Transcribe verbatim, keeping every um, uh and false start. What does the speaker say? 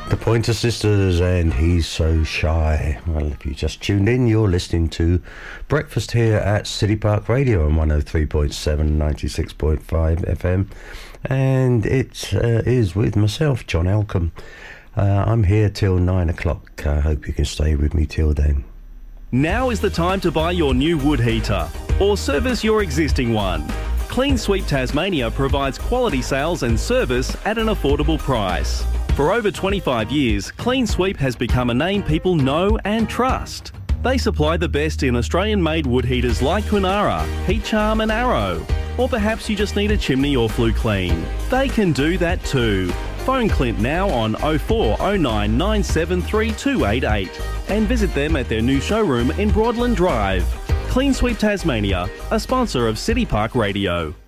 The Pointer Sisters and He's So Shy. Well, if you just tuned in, you're listening to Breakfast here at City Park Radio on one oh three point seven, ninety-six point five F M. And it uh, is with myself, John Elcombe. Uh, I'm here till nine o'clock. I hope you can stay with me till then. Now is the time to buy your new wood heater or service your existing one. Clean Sweep Tasmania provides quality sales and service at an affordable price. For over twenty-five years, Clean Sweep has become a name people know and trust. They supply the best in Australian-made wood heaters like Kunara, Heat Charm and Arrow. Or perhaps you just need a chimney or flue clean. They can do that too. Phone Clint now on oh four oh nine nine seven three two eight eight and visit them at their new showroom in Broadland Drive. Clean Sweep Tasmania, a sponsor of City Park Radio.